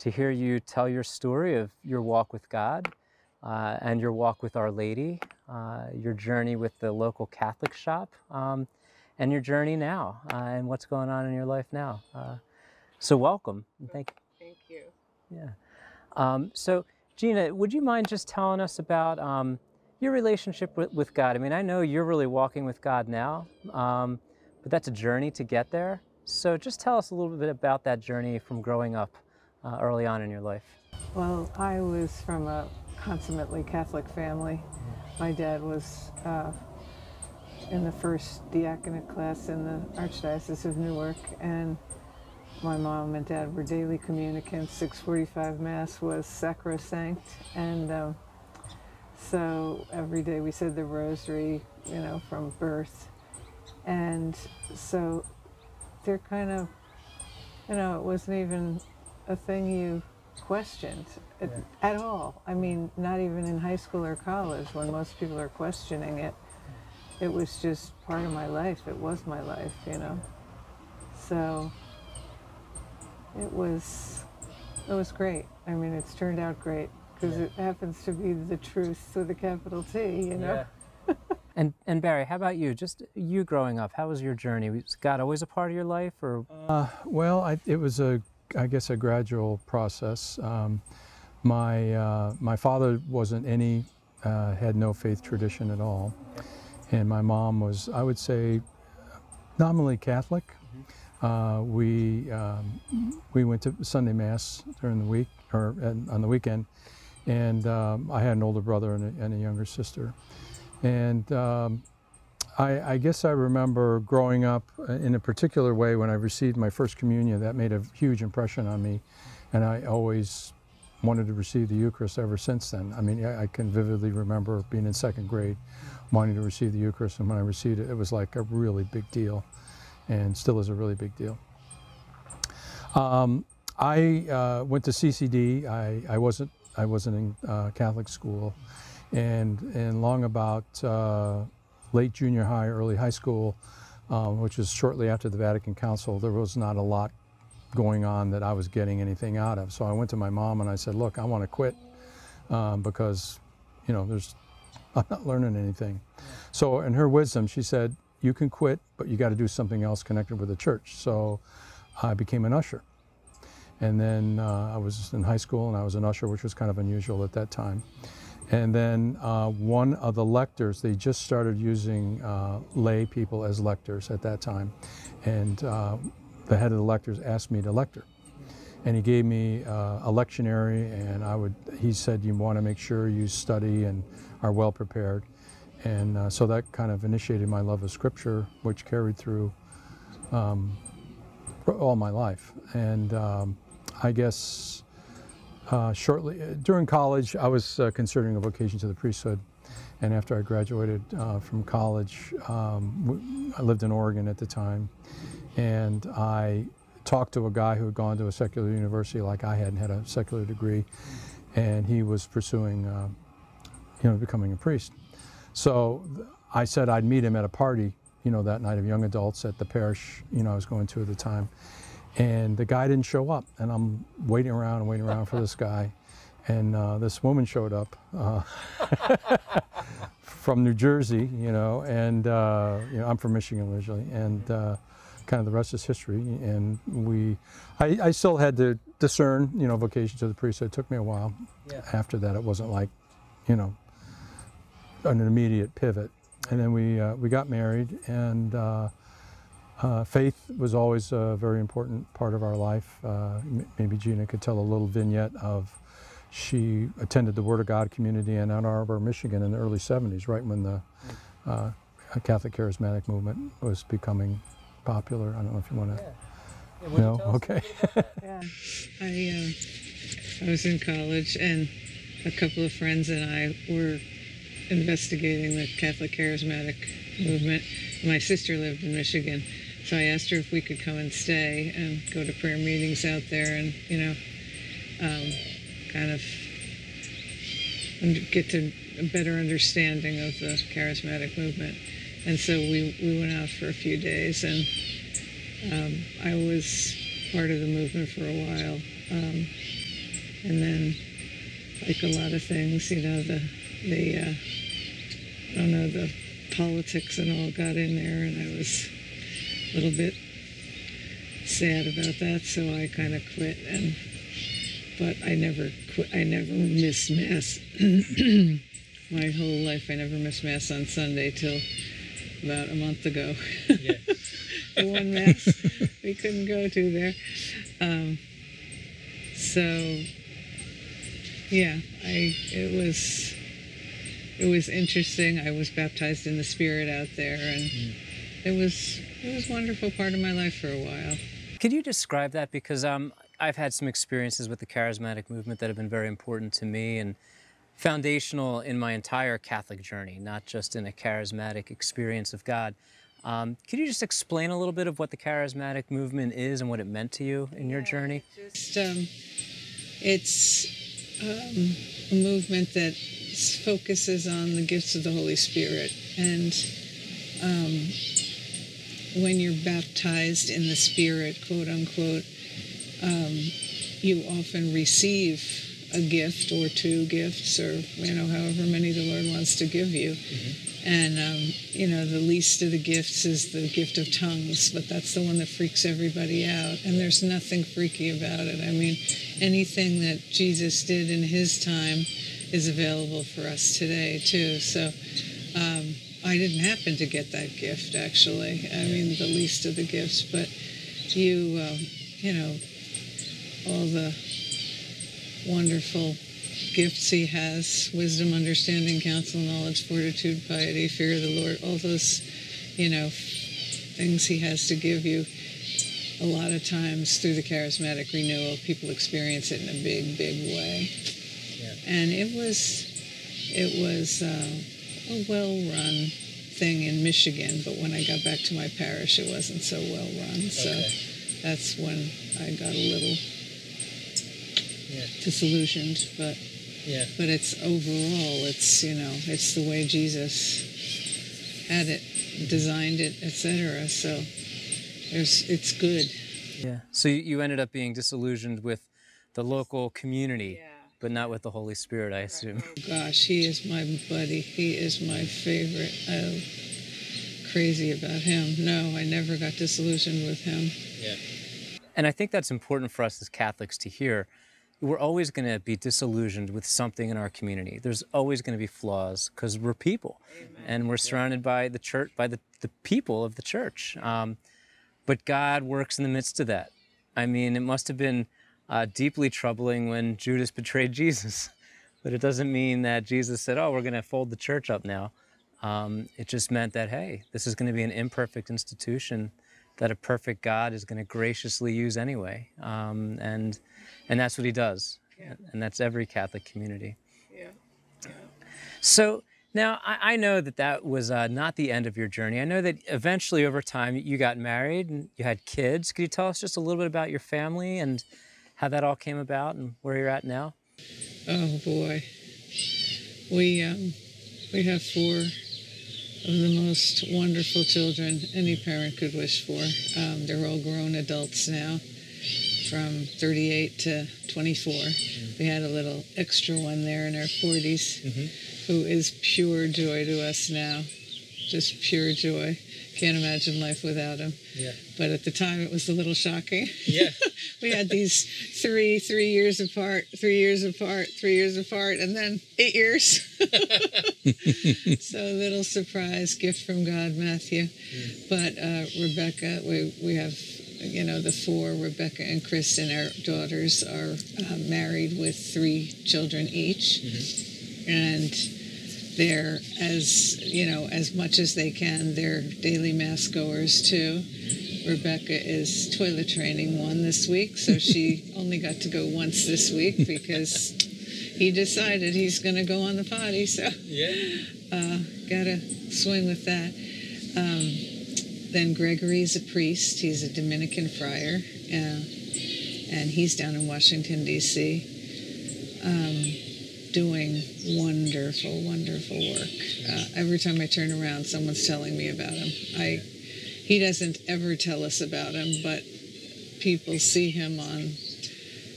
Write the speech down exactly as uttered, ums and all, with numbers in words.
to hear you tell your story of your walk with God uh, and your walk with Our Lady, uh, your journey with the local Catholic shop, um, and your journey now uh, and what's going on in your life now. Uh, so welcome. And thank Thank you. Yeah. Um, so Gina, would you mind just telling us about um, your relationship with, with God? I mean, I know you're really walking with God now, um, but that's a journey to get there. So just tell us a little bit about that journey from growing up uh, early on in your life. Well, I was from a consummately Catholic family. My dad was uh, in the first diaconate class in the Archdiocese of Newark, and my mom and dad were daily communicants. six forty-five Mass was sacrosanct, and um, so every day we said the rosary, you know, from birth. And so they're kind of, you know, it wasn't even a thing you questioned it, Yeah. at all. I mean, not even in high school or college when most people are questioning it. It was just part of my life. It was my life, you know. So it was, it was great. I mean, it's turned out great because Yeah. it happens to be the truth with a capital T, you know. Yeah. And and Barry, how about you? Just you growing up, how was your journey? Was God always a part of your life, or? Uh, well, I, it was a, I guess, a gradual process. Um, my uh, my father wasn't any, uh, had no faith tradition at all, and my mom was, I would say, nominally Catholic. Uh, we um, we went to Sunday Mass during the week or and on the weekend, and um, I had an older brother and a, and a younger sister, and. Um, I, I guess I remember growing up in a particular way when I received my first communion. That made a huge impression on me, and I always wanted to receive the Eucharist ever since then. I mean, I, I can vividly remember being in second grade, wanting to receive the Eucharist, and when I received it, it was like a really big deal, and still is a really big deal. Um, I uh, went to C C D. I, I wasn't I wasn't in uh, Catholic school, and and long about. Uh, late junior high, early high school, um, which was shortly after the Vatican Council, there was not a lot going on that I was getting anything out of. So I went to my mom and I said, look, I want to quit um, because, you know, there's, I'm not learning anything. So in her wisdom, she said, you can quit, but you got to do something else connected with the church. So I became an usher. And then uh, I was in high school and I was an usher, which was kind of unusual at that time. And then uh, one of the lectors, they just started using uh, lay people as lectors at that time. And uh, the head of the lectors asked me to lecture. And he gave me uh, a lectionary, and I would, he said, you want to make sure you study and are well prepared. And uh, so that kind of initiated my love of Scripture, which carried through um, all my life. And um, I guess Uh, shortly during college, I was uh, considering a vocation to the priesthood, and after I graduated uh, from college, um, I lived in Oregon at the time, and I talked to a guy who had gone to a secular university like I had and had a secular degree, and he was pursuing, uh, you know, becoming a priest. So I said I'd meet him at a party, you know, that night of young adults at the parish, you know, I was going to at the time. And the guy didn't show up, and I'm waiting around and waiting around for this guy, and uh, this woman showed up uh, from New Jersey, you know, and uh, you know I'm from Michigan originally, and uh, kind of the rest is history. And we, I, I still had to discern, you know, vocation to the priesthood. It took me a while. Yeah. After that, it wasn't like, you know, an immediate pivot. And then we uh, we got married, and. Uh, Uh, faith was always a very important part of our life. Uh, maybe Gina could tell a little vignette of she attended the Word of God community in Ann Arbor, Michigan in the early seventies, right when the uh, Catholic Charismatic movement was becoming popular. I don't know if you want to. Yeah. Yeah, No? Okay. Yeah. I, uh, I was in college, and a couple of friends and I were investigating the Catholic Charismatic movement. My sister lived in Michigan, so I asked her if we could come and stay and go to prayer meetings out there and, you know, um, kind of get to a better understanding of the charismatic movement. And so we, we went out for a few days, and um, I was part of the movement for a while. Um, And then, like a lot of things, you know, the, the uh, I don't know, the politics and all got in there, and I was a little bit sad about that, so I kind of quit. And but I never quit. I never missed mass. My whole life, I never missed mass on Sunday till about a month ago. Yeah. The one mass we couldn't go to there. Um, so yeah, I it was it was interesting. I was baptized in the Spirit out there, and mm. it was it was a wonderful part of my life for a while. Could you describe that? Because um, I've had some experiences with the charismatic movement that have been very important to me and foundational in my entire Catholic journey, not just in a charismatic experience of God. Um, could you just explain a little bit of what the charismatic movement is and what it meant to you in your yeah, journey? Just, um, it's um, a movement that focuses on the gifts of the Holy Spirit. And um, when you're baptized in the Spirit, quote unquote, um, you often receive a gift or two gifts, or you know, however many the Lord wants to give you. Mm-hmm. And um, you know, the least of the gifts is the gift of tongues, but that's the one that freaks everybody out. And there's nothing freaky about it. I mean, anything that Jesus did in his time is available for us today too. So um, I didn't happen to get that gift, actually. I mean, the least of the gifts, but you, um, you know, all the wonderful gifts he has, wisdom, understanding, counsel, knowledge, fortitude, piety, fear of the Lord, all those, you know, things he has to give you. A lot of times through the charismatic renewal, people experience it in a big, big way. Yeah. And it was, it was uh, a well-run thing in Michigan, but when I got back to my parish, it wasn't so well-run. So okay. That's when I got a little yeah. disillusioned, but yeah. but it's overall, it's, you know, it's the way Jesus had it, designed it, et cetera. So there's, it's good. Yeah. So you ended up being disillusioned with the local community, yeah. but not with the Holy Spirit, I assume. Oh gosh, he is my buddy. He is my favorite. I'm crazy about him. No, I never got disillusioned with him. Yeah. And I think that's important for us as Catholics to hear. We're always going to be disillusioned with something in our community. There's always going to be flaws because we're people. Amen. And we're surrounded by the church, by the, the people of the church. Um, but God works in the midst of that. I mean, it must have been uh, deeply troubling when Judas betrayed Jesus. But it doesn't mean that Jesus said, oh, we're going to fold the church up now. Um, it just meant that, hey, this is going to be an imperfect institution that a perfect God is going to graciously use anyway. Um, and and that's what he does. Yeah. And that's every Catholic community. Yeah. Yeah. So now I, I know that that was uh, not the end of your journey. I know that eventually over time you got married and you had kids. Could you tell us just a little bit about your family and how that all came about and where you're at now? Oh boy. We, um, we have four of the most wonderful children any parent could wish for. Um, they're all grown adults now, from thirty-eight to twenty-four. Mm-hmm. We had a little extra one there in our forties, mm-hmm. who is pure joy to us now, just pure joy. Can't imagine life without him. Yeah. But at the time, it was a little shocking. Yeah. We had these three, three years apart, three years apart, three years apart, and then eight years. So a little surprise gift from God, Matthew. Mm. But uh, Rebecca, we we have, you know, the four, Rebecca and Kristen, our daughters, are uh, married with three children each. Mm-hmm. And they're, as, you know, as much as they can, they're daily mass goers too. Rebecca is toilet training one this week, so she only got to go once this week because he decided he's going to go on the potty, so yeah. uh, gotta swing with that. Um, then Gregory's a priest. He's a Dominican friar, uh, and he's down in Washington, D C, um, doing wonderful, wonderful work. Uh, every time I turn around, someone's telling me about him. I, he doesn't ever tell us about him, but people see him on